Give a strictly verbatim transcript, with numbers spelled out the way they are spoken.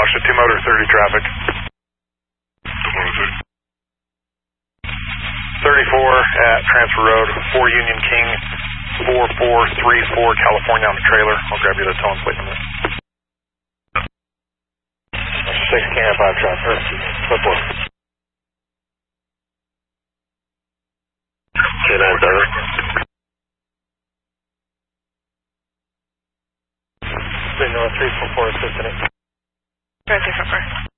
West of two motor thirty traffic. thirty-four at Transfer Road, four Union King, four four three four California on the trailer. I'll grab you the towing plate number. six Can five traffic. Flip one. K nine seven. Signal three four four assistant. Right, different.